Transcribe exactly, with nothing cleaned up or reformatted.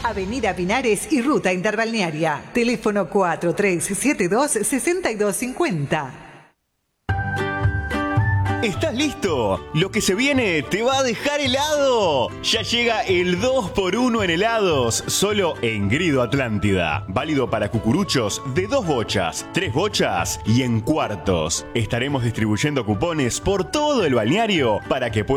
Avenida Pinares y Ruta Interbalnearia. Teléfono cuatro tres siete dos, seis dos cinco cero. ¿Estás listo? Lo que se viene te va a dejar helado. Ya llega el dos por uno en helados, solo en Grido Atlántida. Válido para cucuruchos de dos bochas, tres bochas y en cuartos. Estaremos distribuyendo cupones por todo el balneario para que puedas